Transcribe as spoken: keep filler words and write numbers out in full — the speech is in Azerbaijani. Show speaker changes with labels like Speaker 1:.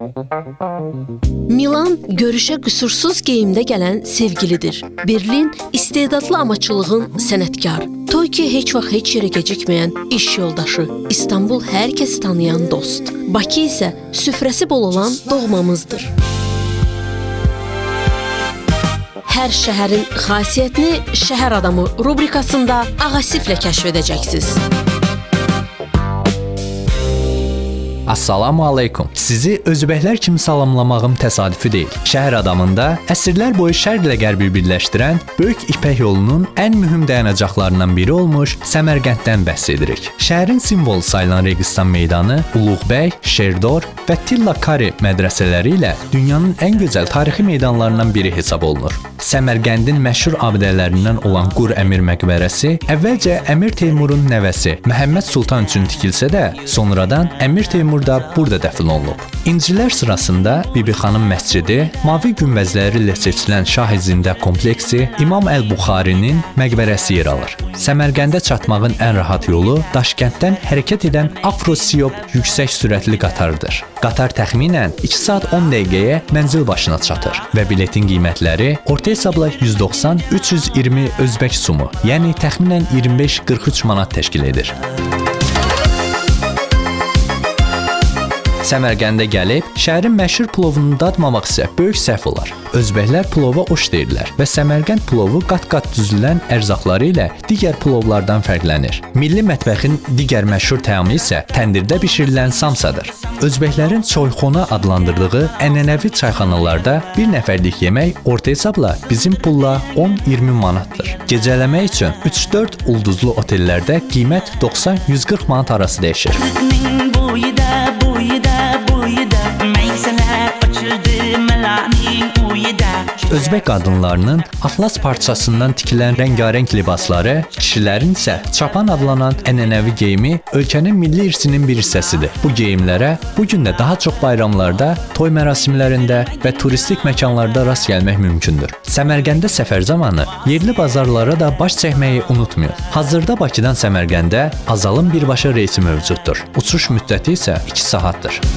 Speaker 1: Milan görüşə qüsursuz geyimdə gələn sevgilidir. Berlin istedadlı amaçılığın sənətkarı. Tokyo heç vaxt heç yerə gecikməyən iş yoldaşı. İstanbul hər kəs tanıyan dost. Bakı isə süfrəsi bol olan doğmamızdır. Hər şəhərin xasiyyətini Şəhər Adamı rubrikasında Ağasiflə kəşf edəcəksiniz.
Speaker 2: Assalamu aleykum. Sizi özbəklər kimi salamlamağım təsadüfi deyil. Şəhər Adamında əsrlər boyu şərqlə qərbi birləşdirən böyük İpək yolunun ən mühüm dayanacaqlarından biri olmuş Səmərqənddən bəhs edirik. Şəhərin simvolu sayılan Registan meydanı Uluğbəy, Şerdor və Tilla Kari mədrəsələri ilə dünyanın ən gözəl tarixi meydanlarından biri hesab olunur. Səmərqəndin məşhur abidələrindən olan Qur Əmir məqbərəsi əvvəlcə Əmir Teymurun nəvəsi Məhəmməd Sultan üçün tikilsə də, sonradan Əmir Teymur da burada dəfn olunub. İncilər sırasında Bibi Xanım məscidi, mavi günbəzləri ilə seçilən Şah-ı Zində kompleksi, İmam Əl-Buxarinin məqbərəsi yer alır. Səmərqəndə çatmağın ən rahat yolu Daşkənddən hərəkət edən Afrosiyop yüksək sürətli qatardır. Qatar təxminən iki saat on dəqiqəyə mənzil başına çatır və biletin qiymətləri orta hesabla yüz doxsan üç yüz iyirmi özbək sumu, yəni təxminən iyirmi beş qırx üç manat təşkil edir. Səmərqəndə gəlib, şəhərin məşhur plovunu dadmamaq isə böyük səhv olar. Özbəklər plova oş deyirlər və Səmərqənd plovu qat-qat düzülən ərzaqları ilə digər plovlardan fərqlənir. Milli mətbəxin digər məşhur təamı isə təndirdə bişirilən samsadır. Özbəklərin çoyxona adlandırdığı ənənəvi çayxanalarda bir nəfərlik yemək orta hesabla bizim pulla on iyirmi manatdır. Gecələmək üçün üç dörd ulduzlu otellərdə qiymət doxsan yüz qırx manat arası dəyişir. Özbək qadınlarının atlas parçasından tikilən rəngarəng libasları, kişilərin isə çapan adlanan ənənəvi geyimi ölkənin milli irsinin bir hissəsidir. Bu geyimlərə bu gün də daha çox bayramlarda, toy mərasimlərində və turistik məkanlarda rast gəlmək mümkündür. Səmərqəndə səfər zamanı yerli bazarlara da baş çəkməyi unutmayın. Hazırda Bakıdan Səmərqəndə Azalın birbaşa reysi mövcuddur. Uçuş müddəti isə iki saatdır.